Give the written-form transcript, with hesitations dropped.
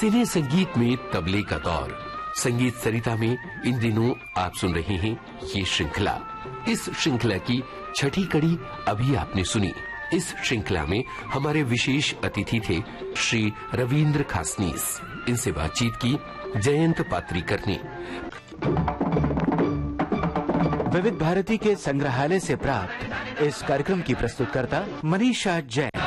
सिने संगीत में तबले का दौर। संगीत सरिता में इन दिनों आप सुन रहे हैं ये श्रृंखला। इस श्रृंखला की छठी कड़ी अभी आपने सुनी। इस श्रृंखला में हमारे विशेष अतिथि थे श्री रविंद्र खासनीस। इनसे बातचीत की जयंत पात्रीकर ने। विविध भारती के संग्रहालय से प्राप्त इस कार्यक्रम की प्रस्तुतकर्ता मनीषा जैन।